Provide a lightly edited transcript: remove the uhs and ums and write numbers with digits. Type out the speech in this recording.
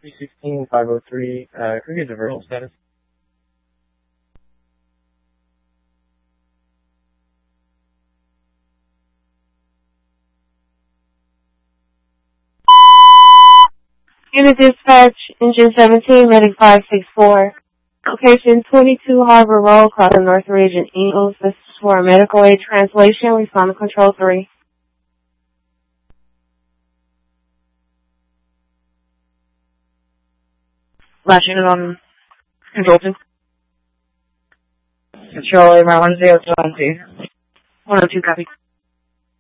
316-503, could we get diversion status? Unit Dispatch, Engine 17, Medic 564. Location 22 Harbor Road, Crawford North Region, Eagles. This is for a medical aid translation. Respond to Control 3. Last unit on Control 2. Control, Air 1020. 102, copy.